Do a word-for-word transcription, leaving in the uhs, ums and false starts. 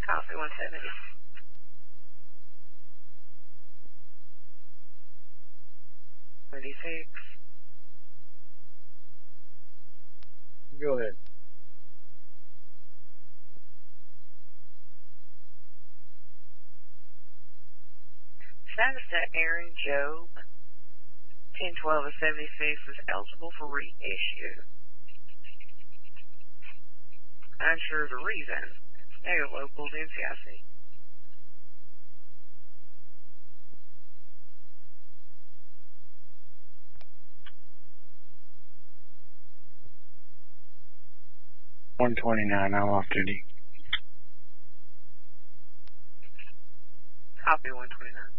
Copy one seventy. Thirty-six. Go ahead. Status that Aaron Joe ten twelve of seventy-six is eligible for reissue. Unsure of the reason. No locals N C I C. one twenty-nine, I'm off duty. Copy one twenty-nine.